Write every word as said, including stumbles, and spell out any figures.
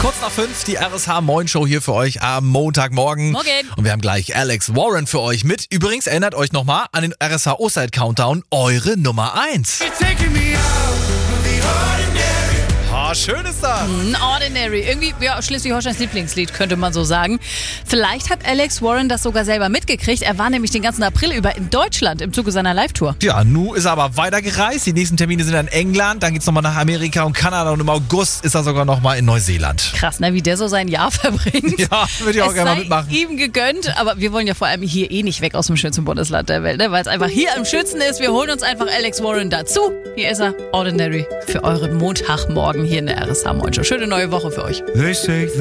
Kurz nach fünf, die R S H Moin Show hier für euch am Montagmorgen. Morgen. Und wir haben gleich Alex Warren für euch mit. Übrigens, erinnert euch nochmal an den R S H O-Side Countdown, eure Nummer eins. Oh, schön ist das. Ordinary. Irgendwie, ja, Schleswig-Holsteins Lieblingslied, könnte man so sagen. Vielleicht hat Alex Warren das sogar selber mitgekriegt. Er war nämlich den ganzen April über in Deutschland im Zuge seiner Live-Tour. Ja, nun ist er aber weitergereist. Die nächsten Termine sind in England, dann geht's nochmal nach Amerika und Kanada und im August ist er sogar nochmal in Neuseeland. Krass, ne, wie der so sein Jahr verbringt. Ja, würde ich auch es gerne mal sei mitmachen. ihm gegönnt, aber wir wollen ja vor allem hier eh nicht weg aus dem schönsten Bundesland der Welt, ne? Weil es einfach hier am schönsten ist. Wir holen uns einfach Alex Warren dazu. Hier ist er, Ordinary, für euren Montagmorgen hier in der R S H Moin Show. Schöne neue Woche für euch. They say